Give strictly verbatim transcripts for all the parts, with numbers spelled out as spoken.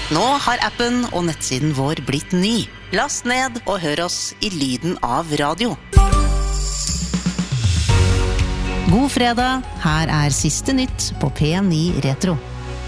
Nå har appen og nettsiden vår blitt ny. Last ned og hør oss i lyden av radio. God fredag, her er siste nytt på P ni Retro.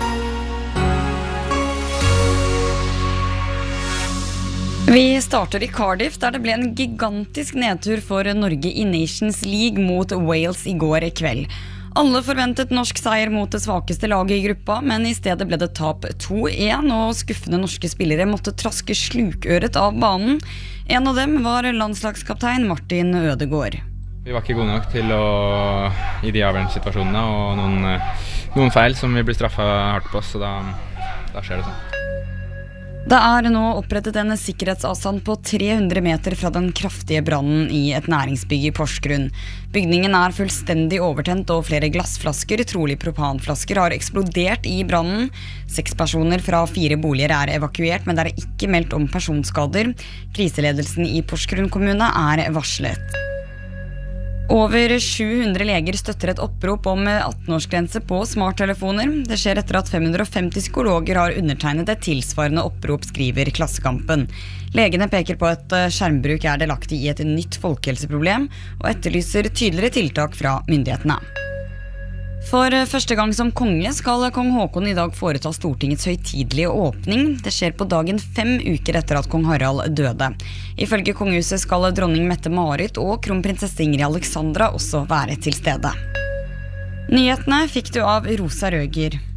Vi starter i Cardiff, der det ble en gigantisk nedtur for Norge i Nations League mot Wales i går kveld. Alle forventet norsk seier mot det svakeste laget i gruppa, men i stedet ble det tap to en, og skuffende norske spillere måtte traske slukøret av banen. En av dem var landslagskaptein Martin Ødegaard. Vi var ikke gode nok til å, i de avgjørende situasjonene, og noen, noen feil som vi ble straffet hardt på, så da, da skjer det sånn. Det er nå opprettet en sikkerhetsavstand på tre hundre meter fra den kraftige brannen i et næringsbygg i Porsgrunn. Bygningen er fullstendig overtent, og flere glassflasker, trolig propanflasker, har eksplodert i brannen. Seks personer fra fire boliger er evakuert, men det er ikke meldt om personskader. Kriseledelsen i Porsgrunn kommune er varslet. Over sju hundre leger støtter et opprop om atten-årsgrense på smarttelefoner. Det skjer etter at fem hundre og femti psykologer har undertegnet et tilsvarende opprop, skriver Klassekampen. Legene peker på at skjermbruk er delaktig i et nytt folkehelseproblem, og etterlyser tydeligere tiltak fra myndighetene. For første gang som konge skal kong Håkon i dag foreta Stortingets høytidelige åpning. Det skjer på dagen fem uker etter at kong Harald døde. Ifølge kongehuset skal dronning Mette-Marit og kronprinsesse Ingrid Alexandra også være til stede. Nyhetene fikk du av Rosa Røger.